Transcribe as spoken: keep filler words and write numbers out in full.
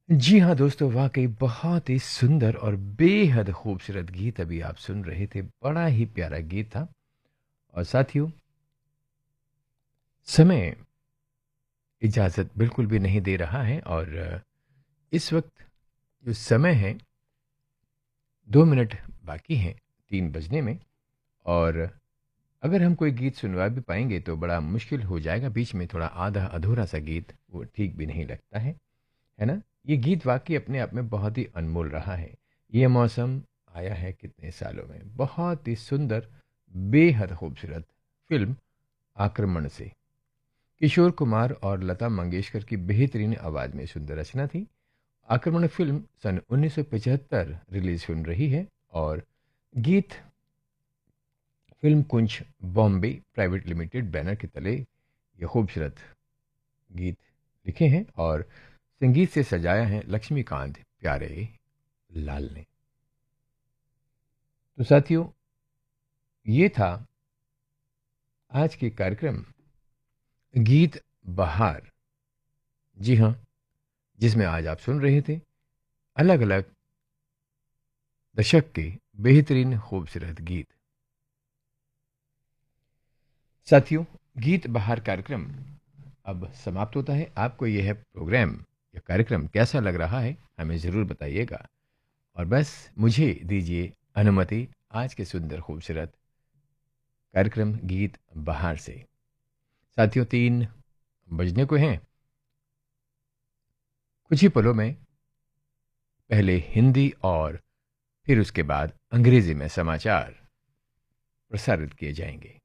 जी हाँ दोस्तों, वाक़ई बहुत ही सुंदर और बेहद खूबसूरत गीत अभी आप सुन रहे थे। बड़ा ही प्यारा गीत था। और साथियों, समय इजाज़त बिल्कुल भी नहीं दे रहा है और इस वक़्त जो समय है दो मिनट बाकी हैं तीन बजने में। और अगर हम कोई गीत सुनवा भी पाएँगे तो बड़ा मुश्किल हो जाएगा। बीच में थोड़ा आधा-अधूरा सा गीत वो ठीक भी नहीं लगता है। है ना? ये गीत वाक़ई अपने आप में बहुत ही अनमोल रहा है। ये मौसम आया है कितने सालों में। बहुत ही सुंदर, बेहद खूबसूरत फ़िल्म आक्रमण से। किशोर कुमार और लता मंगेशकर की बेहतरीन आवाज़ में सुंदर रचना थी। आक्रमण फ़िल्म सन उन्नीस सौ पचहत्तर रिलीज़ फ़िल्म रही है और गीत फ़िल्म कुंज बॉम्बे प्राइवेट लिमिटेड बैनर के तले ये खूबसूरत गीत लिखे हैं और संगीत से सजाया है लक्ष्मीकांत प्यारे लाल ने। तो साथियों, ये था आज के कार्यक्रम गीत बहार। जी हाँ, जिसमें आज आप सुन रहे थे अलग अलग दशक के बेहतरीन खूबसूरत गीत। साथियों, गीत बहार कार्यक्रम अब समाप्त होता है। आपको यह प्रोग्राम या कार्यक्रम कैसा लग रहा है हमें ज़रूर बताइएगा। और बस मुझे दीजिए अनुमति आज के सुंदर खूबसूरत कार्यक्रम गीत बहार से। साथियों, तीन बजने को हैं। कुछ ही पलों में पहले हिंदी और फिर उसके बाद अंग्रेजी में समाचार प्रसारित किए जाएंगे।